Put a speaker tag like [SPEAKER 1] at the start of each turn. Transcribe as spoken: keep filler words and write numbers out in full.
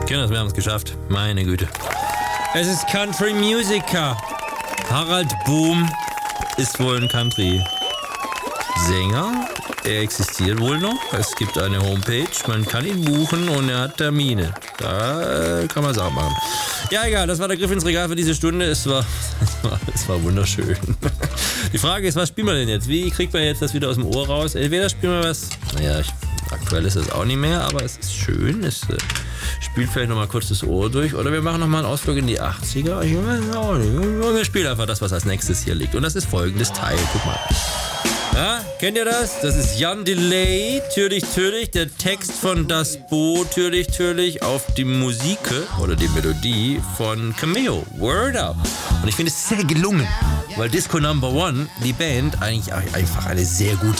[SPEAKER 1] Kinders, wir haben es geschafft. Meine Güte. Es ist Country Musiker. Harald Bohm ist wohl ein Country-Sänger. Er existiert wohl noch. Es gibt eine Homepage. Man kann ihn buchen und er hat Termine. Da kann man es auch machen. Ja, egal. Das war der Griff ins Regal für diese Stunde. Es war, es war, es war wunderschön. Die Frage ist, was spielen wir denn jetzt? Wie kriegt man jetzt das wieder aus dem Ohr raus? Entweder spielen wir was... Naja, ich, aktuell ist es auch nicht mehr, aber es ist schön. Es äh, spielt vielleicht nochmal kurz das Ohr durch. Oder wir machen nochmal einen Ausflug in die achtziger. Ich weiß auch nicht. Wir spielen einfach das, was als nächstes hier liegt. Und das ist folgendes Teil. Guck mal. Ja, kennt ihr das? Das ist Jan Delay, Türlich, Türlich, der Text von Das Bo, Türlich, Türlich, auf die Musik oder die Melodie von Cameo, Word Up. Und ich finde es sehr gelungen, weil Disco Number One, die Band, eigentlich einfach eine sehr gute